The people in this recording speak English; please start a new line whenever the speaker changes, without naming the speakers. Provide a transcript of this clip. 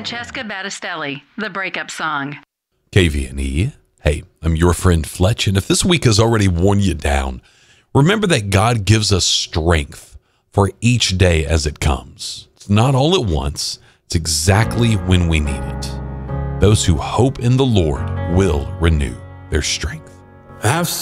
Francesca Battistelli, The Breakup Song.
KVNE. Hey, I'm your friend Fletch, and if this week has already worn you down, remember that God gives us strength for each day as it comes. It's not all at once. It's exactly when we need it. Those who hope in the Lord will renew their strength.
I've